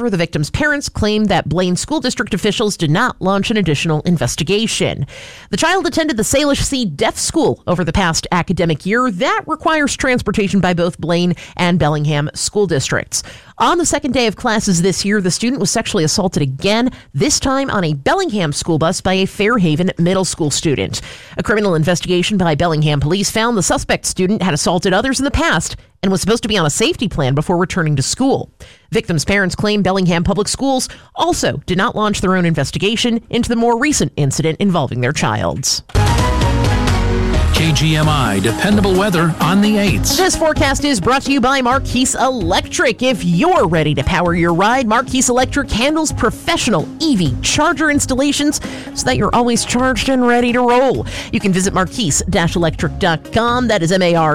However, the victim's parents claimed that Blaine School District officials did not launch an additional investigation. The child attended the Salish C Deaf School over the past academic year. That requires transportation by both Blaine and Bellingham school districts. On the second day of classes this year, the student was sexually assaulted again, this time on a Bellingham school bus by a Fairhaven middle school student. A criminal investigation by Bellingham police found the suspect student had assaulted others in the past and was supposed to be on a safety plan before returning to school. Victims' parents claim Bellingham Public Schools also did not launch their own investigation into the more recent incident involving their child. KGMI dependable weather on the 8s. This forecast is brought to you by Marquise Electric. If you're ready to power your ride, Marquise Electric handles professional EV charger installations so that you're always charged and ready to roll. You can visit marquise-electric.com. That is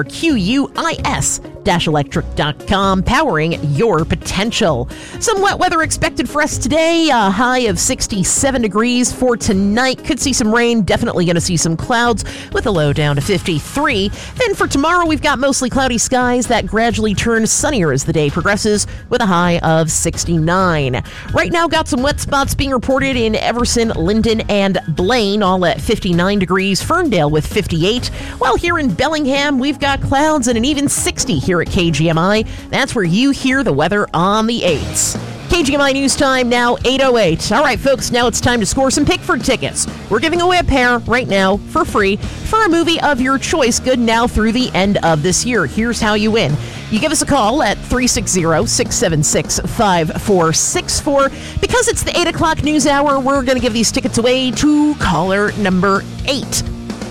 MARQUIS-electric.com, powering your potential. Some wet weather expected for us today. A high of 67 degrees for tonight. Could see some rain. Definitely going to see some clouds with a low down to 53. Then for tomorrow, we've got mostly cloudy skies that gradually turn sunnier as the day progresses with a high of 69. Right now, got some wet spots being reported in Everson, Linden, and Blaine, all at 59 degrees. Ferndale with 58. While here in Bellingham, we've got clouds and an even 60 here at KGMI. That's where you hear the weather on the 8s. KGMI News Time now, 8:08. All right, folks, now it's time to score some Pickford tickets. We're giving away a pair right now for free for a movie of your choice, good now through the end of this year. Here's how you win. You give us a call at 360-676-5464. Because it's the 8 o'clock news hour, we're going to give these tickets away to caller number 8.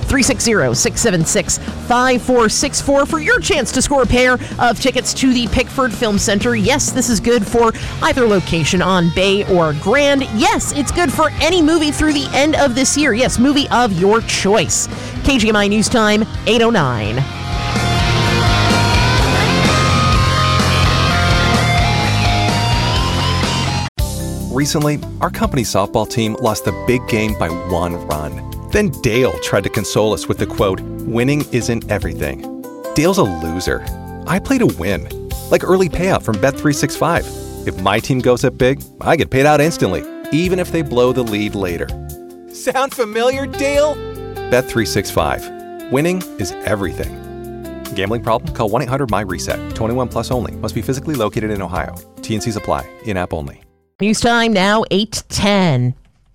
360-676-5464 for your chance to score a pair of tickets to the Pickford Film Center. Yes, this is good for either location on Bay or Grand. Yes, it's good for any movie through the end of this year. Yes, movie of your choice. KGMI News Time, 8:09. Recently, our company softball team lost the big game by 1 run. Then Dale tried to console us with the quote, "Winning isn't everything." Dale's a loser. I play to win, like early payout from Bet365. If my team goes up big, I get paid out instantly, even if they blow the lead later. Sound familiar, Dale? Bet365. Winning is everything. Gambling problem? Call 1-800-MY-RESET. 21 plus only. Must be physically located in Ohio. T&Cs apply. In-app only. News time now, 8:10.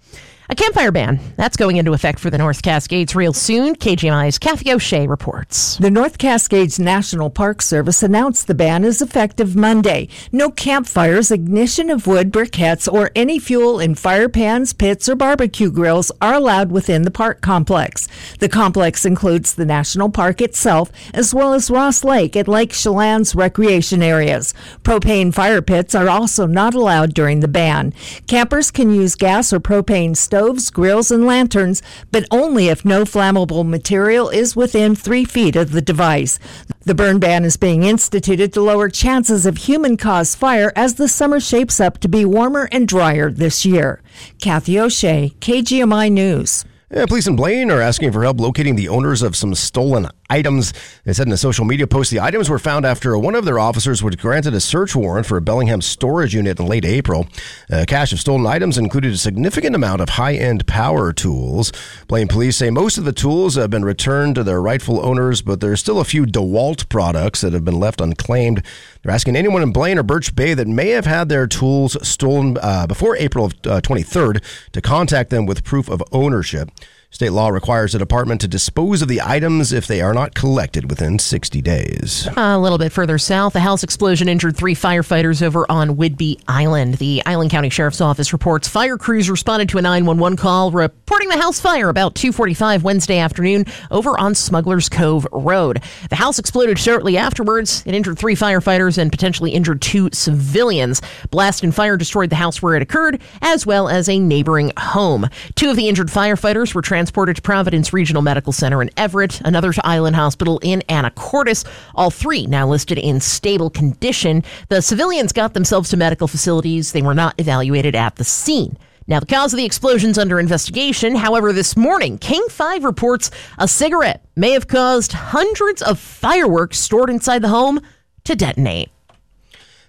A campfire ban, that's going into effect for the North Cascades real soon. KGMI's Kathy O'Shea reports. The North Cascades National Park Service announced the ban is effective Monday. No campfires, ignition of wood briquettes, or any fuel in fire pans, pits, or barbecue grills are allowed within the park complex. The complex includes the national park itself, as well as Ross Lake and Lake Chelan's recreation areas. Propane fire pits are also not allowed during the ban. Campers can use gas or propane stoves, grills, and lanterns, but only if no flammable material is within 3 feet of the device. The burn ban is being instituted to lower chances of human-caused fire as the summer shapes up to be warmer and drier this year. Kathy O'Shea, KGMI News. Police in Blaine are asking for help locating the owners of some stolen items. They said in a social media post the items were found after one of their officers was granted a search warrant for a Bellingham storage unit in late April. A cache of stolen items included a significant amount of high-end power tools. Blaine police say most of the tools have been returned to their rightful owners, but there's still a few DeWalt products that have been left unclaimed. They're asking anyone in Blaine or Birch Bay that may have had their tools stolen before April 23rd to contact them with proof of ownership. State law requires the department to dispose of the items if they are not collected within 60 days. A little bit further south, a house explosion injured 3 firefighters over on Whidbey Island. The Island County Sheriff's Office reports fire crews responded to a 911 call reporting the house fire about 2:45 Wednesday afternoon over on Smuggler's Cove Road. The house exploded shortly afterwards. It injured 3 firefighters and potentially injured 2 civilians. Blast and fire destroyed the house where it occurred, as well as a neighboring home. 2 of the injured firefighters were transported to Providence Regional Medical Center in Everett, another to Island Hospital in Anacortes. All 3 now listed in stable condition. The civilians got themselves to medical facilities. They were not evaluated at the scene. Now, the cause of the explosion's under investigation. However, this morning, King 5 reports a cigarette may have caused hundreds of fireworks stored inside the home to detonate.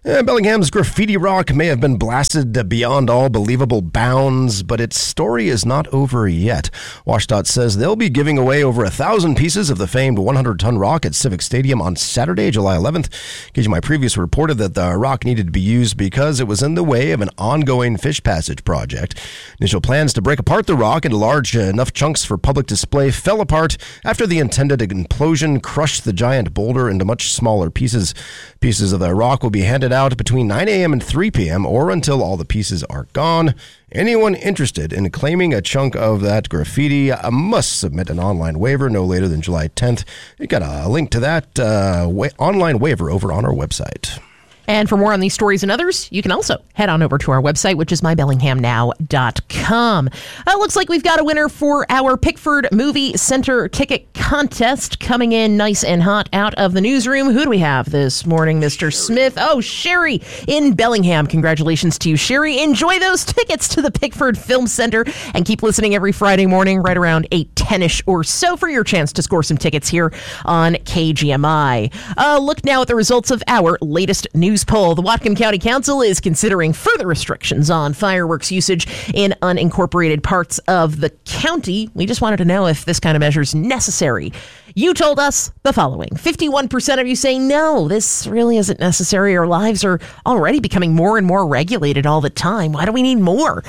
Bellingham's graffiti rock may have been blasted beyond all believable bounds, but its story is not over yet. WSDOT says they'll be giving away over 1,000 pieces of the famed 100-ton rock at Civic Stadium on Saturday, July 11th. KGMI previously reported that the rock needed to be used because it was in the way of an ongoing fish passage project. Initial plans to break apart the rock into large enough chunks for public display fell apart after the intended implosion crushed the giant boulder into much smaller pieces. Pieces of the rock will be handed out between 9 a.m. and 3 p.m. or until all the pieces are gone. Anyone interested in claiming a chunk of that graffiti must submit an online waiver no later than July 10th. You got a link to that online waiver over on our website. And for more on these stories and others, you can also head on over to our website, which is mybellinghamnow.com. Looks like we've got a winner for our Pickford Movie Center ticket contest coming in nice and hot out of the newsroom. Who do we have this morning, Mr. Smith? Oh, Sherry in Bellingham. Congratulations to you, Sherry. Enjoy those tickets to the Pickford Film Center and keep listening every Friday morning right around 8:10ish or so for your chance to score some tickets here on KGMI. Look now at the results of our latest news poll. The Whatcom County Council is considering further restrictions on fireworks usage in unincorporated parts of the county. We just wanted to know if this kind of measure is necessary. You told us the following. 51% of you say no, this really isn't necessary. Our lives are already becoming more and more regulated all the time. Why do we need more?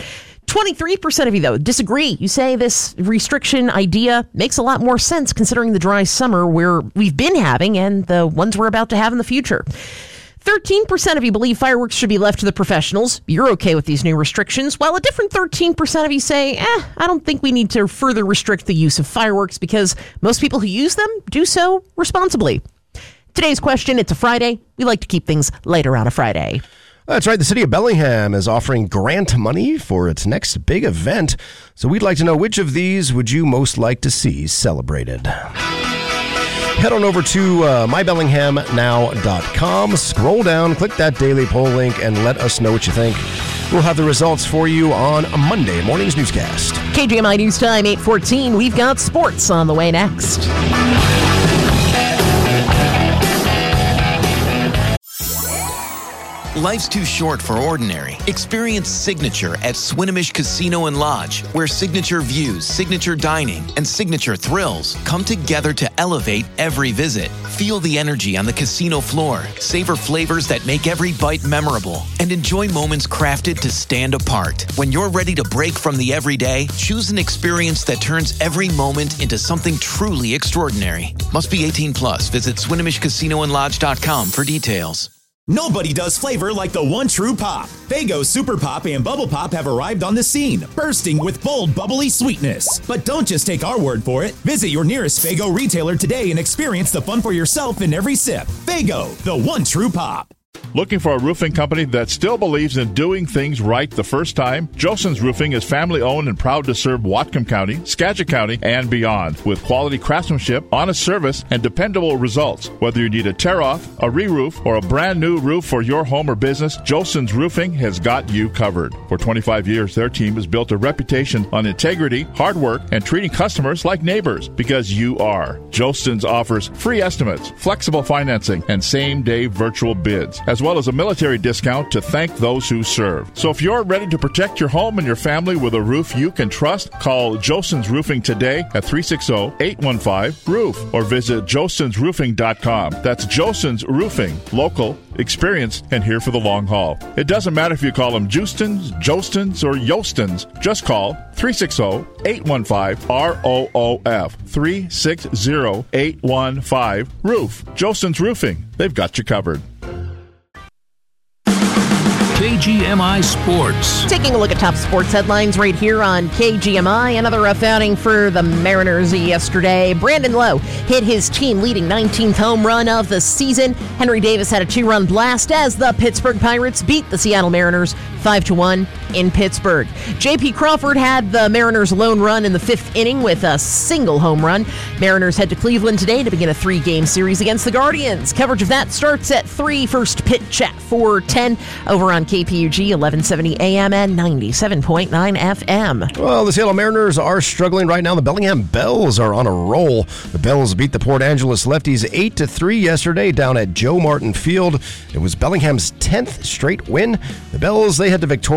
23% of you, though, disagree. You say this restriction idea makes a lot more sense considering the dry summer we've been having and the ones we're about to have in the future. 13% of you believe fireworks should be left to the professionals. You're okay with these new restrictions, while a different 13% of you say, I don't think we need to further restrict the use of fireworks because most people who use them do so responsibly. Today's question, it's a Friday. We like to keep things lighter on a Friday. That's right. The city of Bellingham is offering grant money for its next big event. So we'd like to know which of these would you most like to see celebrated. Head on over to mybellinghamnow.com, scroll down, click that daily poll link, and let us know what you think. We'll have the results for you on a Monday morning's newscast. KGMI News Time, 8:14. We've got sports on the way next. Life's too short for ordinary. Experience Signature at Swinomish Casino and Lodge, where signature views, signature dining, and signature thrills come together to elevate every visit. Feel the energy on the casino floor, savor flavors that make every bite memorable, and enjoy moments crafted to stand apart. When you're ready to break from the everyday, choose an experience that turns every moment into something truly extraordinary. Must be 18 plus. Visit SwinomishCasinoandLodge.com for details. Nobody does flavor like the one true pop. Faygo Super Pop and Bubble Pop have arrived on the scene, bursting with bold, bubbly sweetness. But don't just take our word for it. Visit your nearest Faygo retailer today and experience the fun for yourself in every sip. Faygo, the one true pop. Looking for a roofing company that still believes in doing things right the first time? Joson's Roofing is family-owned and proud to serve Whatcom County, Skagit County, and beyond with quality craftsmanship, honest service, and dependable results. Whether you need a tear-off, a re-roof, or a brand-new roof for your home or business, Joson's Roofing has got you covered. For 25 years, their team has built a reputation on integrity, hard work, and treating customers like neighbors because you are. Joson's offers free estimates, flexible financing, and same-day virtual bids, as well as a military discount to thank those who serve. So if you're ready to protect your home and your family with a roof you can trust, call Joson's Roofing today at 360-815-ROOF or visit josonsroofing.com. That's Joson's Roofing, local, experienced, and here for the long haul. It doesn't matter if you call them Justins, Jostins, or Yostins. Just call 360-815-ROOF. 360-815-ROOF. Joson's Roofing. They've got you covered. KGMI Sports. Taking a look at top sports headlines right here on KGMI. Another rough outing for the Mariners yesterday. Brandon Lowe hit his team-leading 19th home run of the season. Henry Davis had a 2-run blast as the Pittsburgh Pirates beat the Seattle Mariners 5-1 in Pittsburgh. J.P. Crawford had the Mariners' lone run in the 5th inning with a single home run. Mariners head to Cleveland today to begin a 3-game series against the Guardians. Coverage of that starts at 3. First pitch at 4:10 over on KPUG 1170 AM and 97.9 FM. Well, the Salem Mariners are struggling right now. The Bellingham Bells are on a roll. The Bells beat the Port Angeles Lefties 8-3 yesterday down at Joe Martin Field. It was Bellingham's 10th straight win. The Bells, they head to Victoria